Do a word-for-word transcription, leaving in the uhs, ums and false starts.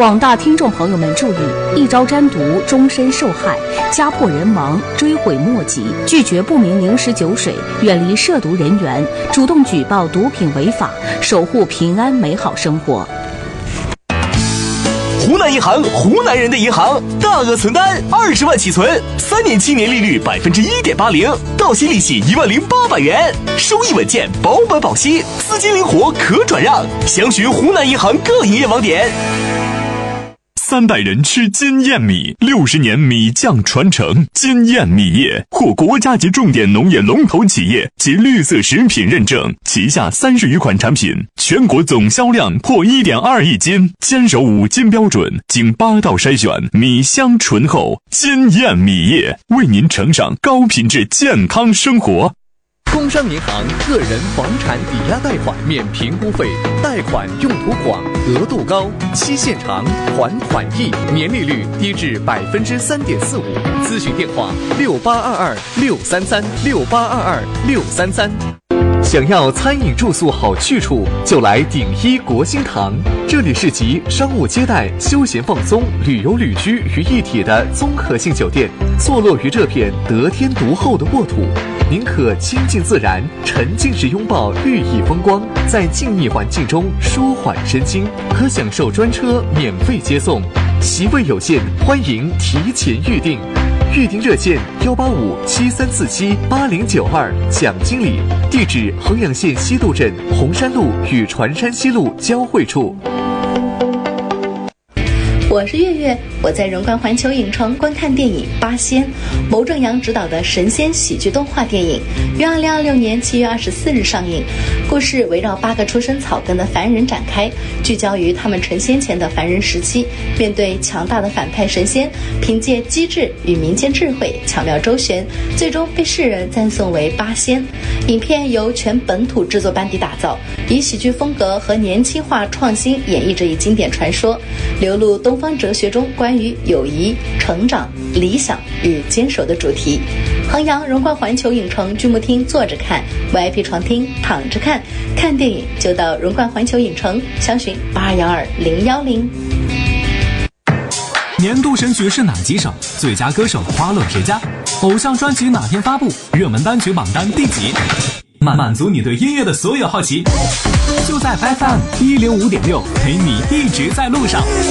广大听众朋友们注意，一朝沾毒，终身受害，家破人亡，追悔莫及。拒绝不明零食酒水，远离涉毒人员，主动举报毒品违法，守护平安美好生活。 湖南银行，湖南人的银行，大额存单二十万起存，三年期年利率百分之一点八零，到期利息一万零八百元，收益稳健，保本保息，资金灵活可转让。详询湖南银行各营业网点。 三代人吃金燕米，六十年米酱传承。金燕米业获国家级重点农业龙头企业及绿色食品认证，旗下三十余款产品，全国总销量破一点二亿斤，坚守五金标准，经八道筛选，米香醇厚。金燕米业为您呈上高品质健康生活。 工商银行个人房产抵押贷款免评估费，贷款用途广，额度高，期限长，还款易，年利率低至百分之三点四五。咨询电话：六八二二六三三六八二二六三三。想要餐饮住宿好去处，就来鼎一国兴堂。这里是集商务接待、休闲放松、旅游旅居于一体的综合性酒店，坐落于这片得天独厚的沃土。您可亲近自然，沉浸式拥抱绿意风光，在静谧环境中舒缓身心，可享受专车免费接送。席位有限，欢迎提前预订。预订热线幺八五七三四七八零九二，蒋经理。地址：衡阳县西渡镇红山路与船山西路交汇处。 我是月月，我在荣冠环球影城观看电影《八仙》，牟正阳执导的神仙喜剧动画电影，于二零二六年七月二十四日上映。故事围绕八个出身草根的凡人展开，聚焦于他们成仙前的凡人时期。面对强大的反派神仙，凭借机智与民间智慧巧妙周旋，最终被世人赞颂为八仙。影片由全本土制作班底打造，以喜剧风格和年轻化创新演绎这一经典传说，流露东方哲学中关于友谊、成长、理想与坚守的主题。衡阳荣冠环球影城剧目厅坐着看， V I P 床厅躺着看，看电影就到荣冠环球影城，详询八二幺二零幺零。 年度神曲是哪几首？最佳歌手花落谁家？偶像专辑哪天发布？热门单曲榜单第几？满满足你对音乐的所有好奇，就在 F M 一零五点六，陪你一直在路上。